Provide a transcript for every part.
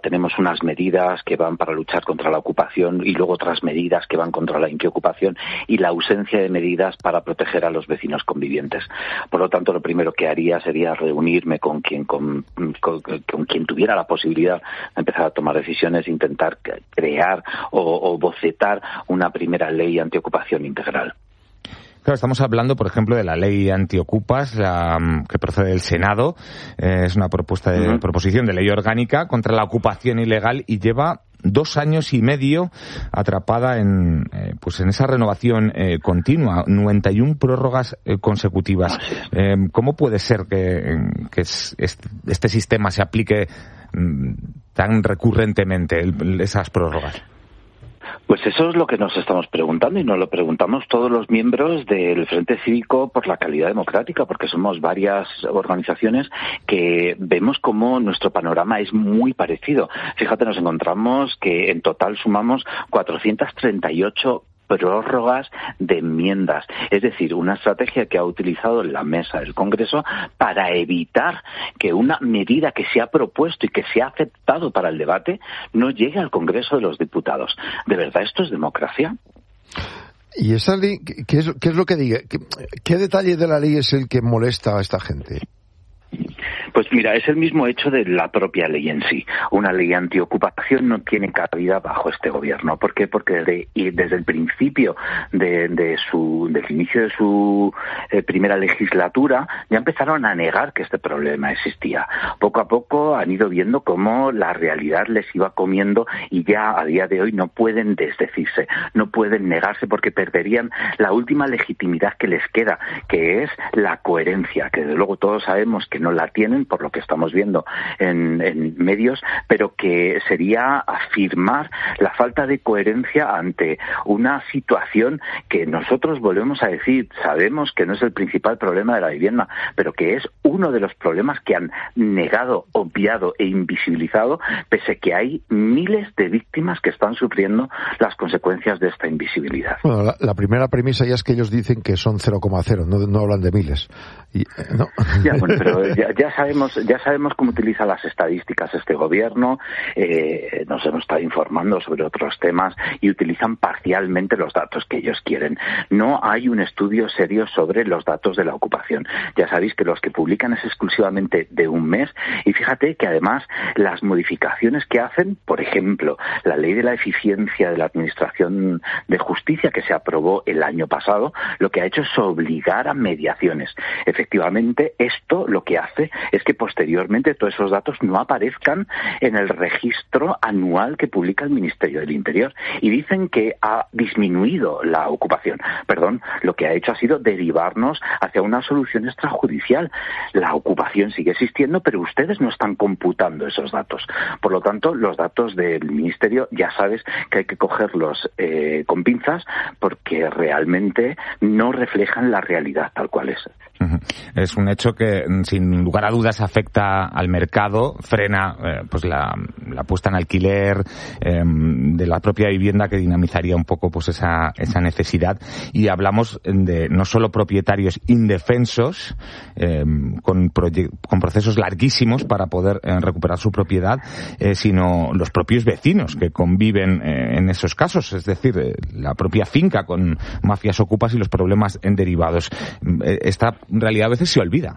tenemos unas medidas que van para luchar contra la ocupación y luego otras medidas que van contra la antiocupación y la ausencia de medidas para proteger a los vecinos convivientes. Por lo tanto, lo primero que haría sería reunirme con quien tuviera la posibilidad de empezar a tomar decisiones, intentar crear o bocetar una primera ley antiocupación integral. Claro, estamos hablando, por ejemplo, de la ley antiocupas, que procede del Senado. Es una proposición de ley orgánica contra la ocupación ilegal y lleva 2 años y medio atrapada en esa renovación continua, 91 prórrogas consecutivas. ¿Cómo puede ser que este sistema se aplique tan recurrentemente, esas prórrogas? Pues eso es lo que nos estamos preguntando y nos lo preguntamos todos los miembros del Frente Cívico por la Calidad Democrática, porque somos varias organizaciones que vemos cómo nuestro panorama es muy parecido. Fíjate, nos encontramos que en total sumamos 438 prórrogas de enmiendas, es decir, una estrategia que ha utilizado la mesa del Congreso para evitar que una medida que se ha propuesto y que se ha aceptado para el debate no llegue al Congreso de los Diputados. ¿De verdad esto es democracia? ¿Y esa ley, qué es lo que diga? ¿Qué detalle de la ley es el que molesta a esta gente? Pues mira, es el mismo hecho de la propia ley en sí. Una ley antiocupación no tiene cabida bajo este gobierno. ¿Por qué? Porque desde el principio del inicio de su primera legislatura ya empezaron a negar que este problema existía. Poco a poco han ido viendo cómo la realidad les iba comiendo y ya a día de hoy no pueden desdecirse, no pueden negarse porque perderían la última legitimidad que les queda, que es la coherencia, que desde luego todos sabemos que no la tienen por lo que estamos viendo en medios, pero que sería afirmar la falta de coherencia ante una situación que nosotros volvemos a decir, sabemos que no es el principal problema de la vivienda, pero que es uno de los problemas que han negado, obviado e invisibilizado, pese a que hay miles de víctimas que están sufriendo las consecuencias de esta invisibilidad. Bueno, la primera premisa ya es que ellos dicen que son 0,0, no hablan de miles. ¿No? Ya, bueno, pero ya sabemos cómo utiliza las estadísticas este gobierno, nos hemos estado informando sobre otros temas y utilizan parcialmente los datos que ellos quieren. No hay un estudio serio sobre los datos de la ocupación. Ya sabéis que los que publican es exclusivamente de un mes y fíjate que además las modificaciones que hacen, por ejemplo, la ley de la eficiencia de la Administración de Justicia que se aprobó el año pasado, lo que ha hecho es obligar a mediaciones. Efectivamente, esto lo que hace es que posteriormente todos esos datos no aparezcan en el registro anual que publica el Ministerio del Interior y dicen que ha disminuido la ocupación. Perdón, lo que ha hecho ha sido derivarnos hacia una solución extrajudicial. La ocupación sigue existiendo, pero ustedes no están computando esos datos. Por lo tanto, los datos del Ministerio ya sabes que hay que cogerlos con pinzas porque realmente no reflejan la realidad tal cual es. Es un hecho que, sin lugar a dudas, afecta al mercado, frena la puesta en alquiler de la propia vivienda, que dinamizaría un poco esa necesidad. Y hablamos de no solo propietarios indefensos, con procesos larguísimos para poder recuperar su propiedad, sino los propios vecinos que conviven en esos casos, es decir, la propia finca con mafias ocupas y los problemas derivados. Esta realidad a veces se olvida.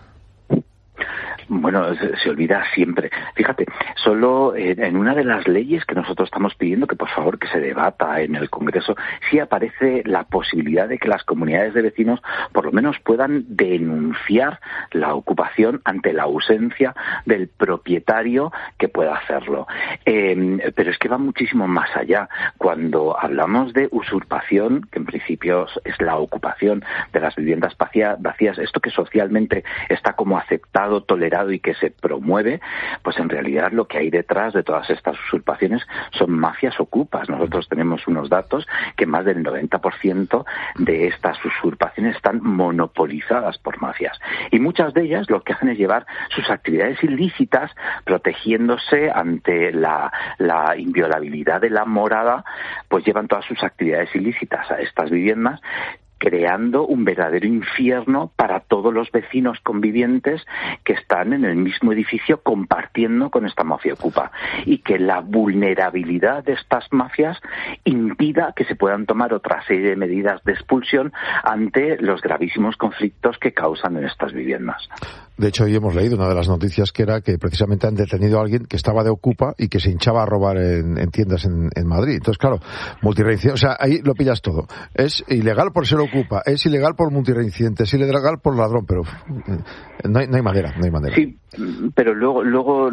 Bueno, se olvida siempre. Fíjate, solo en una de las leyes que nosotros estamos pidiendo que por favor que se debata en el Congreso, sí aparece la posibilidad de que las comunidades de vecinos por lo menos puedan denunciar la ocupación ante la ausencia del propietario que pueda hacerlo. Pero es que va muchísimo más allá. Cuando hablamos de usurpación, que en principio es la ocupación de las viviendas vacías, esto que socialmente está como aceptado, tolerado y que se promueve, pues en realidad lo que hay detrás de todas estas usurpaciones son mafias ocupas. Nosotros tenemos unos datos que más del 90% de estas usurpaciones están monopolizadas por mafias. Y muchas de ellas lo que hacen es llevar sus actividades ilícitas protegiéndose ante la inviolabilidad de la morada, pues llevan todas sus actividades ilícitas a estas viviendas creando un verdadero infierno para todos los vecinos convivientes que están en el mismo edificio compartiendo con esta mafia ocupa, y que la vulnerabilidad de estas mafias impida que se puedan tomar otra serie de medidas de expulsión ante los gravísimos conflictos que causan en estas viviendas. De hecho, hoy hemos leído una de las noticias que era que precisamente han detenido a alguien que estaba de ocupa y que se hinchaba a robar en tiendas en Madrid. Entonces, claro, multireincidente, o sea, ahí lo pillas todo. Es ilegal por ser ocupa, es ilegal por multireincidente, es ilegal por ladrón, pero no hay manera. Sí, pero luego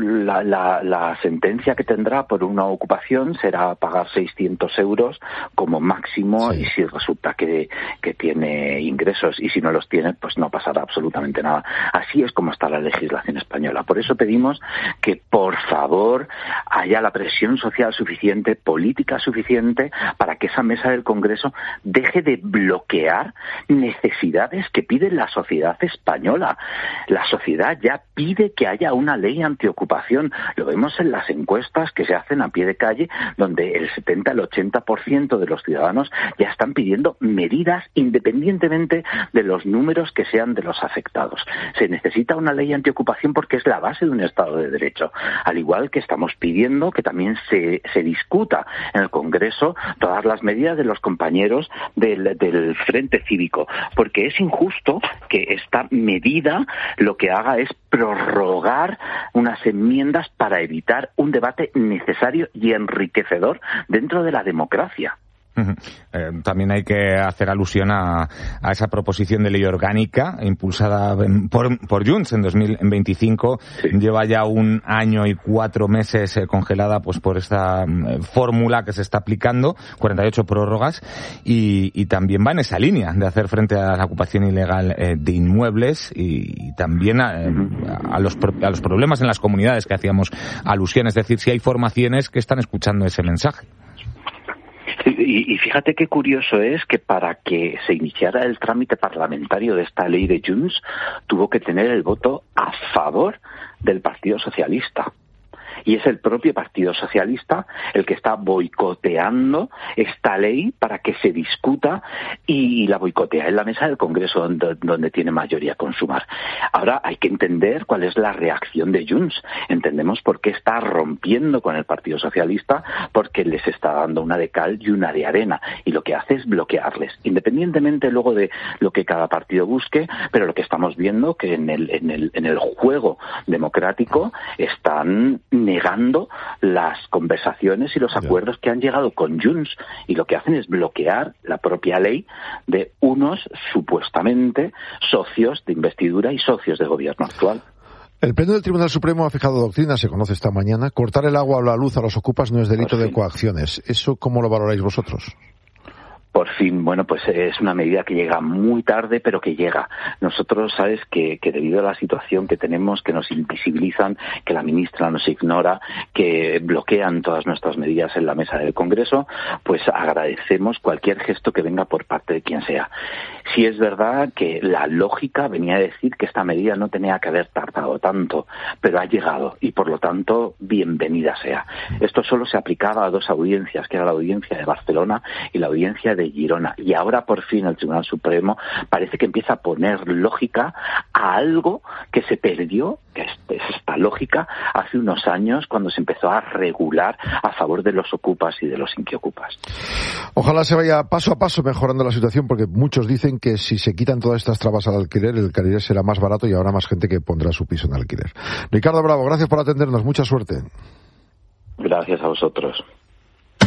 la sentencia que tendrá por una ocupación será pagar 600 euros como máximo, sí. Y si resulta que tiene ingresos, y si no los tiene, pues no pasará absolutamente nada. Así es como está la legislación española. Por eso pedimos que, por favor, haya la presión social suficiente, política suficiente, para que esa mesa del Congreso deje de bloquear necesidades que pide la sociedad española. La sociedad ya pide que haya una ley antiocupación. Lo vemos en las encuestas que se hacen a pie de calle, donde el 70 al 80% de los ciudadanos ya están pidiendo medidas independientemente de los números que sean de los afectados. Se necesita una ley antiocupación porque es la base de un Estado de Derecho, al igual que estamos pidiendo que también se discuta en el Congreso todas las medidas de los compañeros del Frente Cívico, porque es injusto que esta medida lo que haga es prorrogar unas enmiendas para evitar un debate necesario y enriquecedor dentro de la democracia. También hay que hacer alusión a esa proposición de ley orgánica impulsada por Junts en 2025. Sí. Lleva ya 1 año y 4 meses congelada pues por esta fórmula que se está aplicando, 48 prórrogas, y también va en esa línea de hacer frente a la ocupación ilegal de inmuebles y también a los problemas en las comunidades que hacíamos alusión. Es decir, si hay formaciones que están escuchando ese mensaje. Y fíjate qué curioso es que para que se iniciara el trámite parlamentario de esta ley de Junts tuvo que tener el voto a favor del Partido Socialista. Y es el propio Partido Socialista el que está boicoteando esta ley para que se discuta, y la boicotea en la mesa del Congreso donde tiene mayoría con Sumar. Ahora hay que entender cuál es la reacción de Junts. Entendemos por qué está rompiendo con el Partido Socialista, porque les está dando una de cal y una de arena, y lo que hace es bloquearles, independientemente luego de lo que cada partido busque. Pero lo que estamos viendo que en el juego democrático están negando las conversaciones y los acuerdos que han llegado con Junts, y lo que hacen es bloquear la propia ley de unos supuestamente socios de investidura y socios de gobierno actual. El Pleno del Tribunal Supremo ha fijado doctrina, se conoce esta mañana. Cortar el agua o la luz a los ocupas no es delito de coacciones. ¿Eso cómo lo valoráis vosotros? Por fin, bueno, pues es una medida que llega muy tarde, pero que llega. Nosotros, sabes que debido a la situación que tenemos, que nos invisibilizan, que la ministra nos ignora, que bloquean todas nuestras medidas en la mesa del Congreso, pues agradecemos cualquier gesto que venga por parte de quien sea. Sí es verdad que la lógica venía a decir que esta medida no tenía que haber tardado tanto, pero ha llegado y por lo tanto bienvenida sea. Esto solo se aplicaba a 2 audiencias, que era la audiencia de Barcelona y la audiencia de Girona, y ahora por fin el Tribunal Supremo parece que empieza a poner lógica a algo que se perdió, que es esta lógica, hace unos años cuando se empezó a regular a favor de los ocupas y de los inquiocupas. Ojalá se vaya paso a paso mejorando la situación, porque muchos dicen que si se quitan todas estas trabas al alquiler, el alquiler será más barato y habrá más gente que pondrá su piso en alquiler. Ricardo Bravo, gracias por atendernos, mucha suerte. Gracias a vosotros.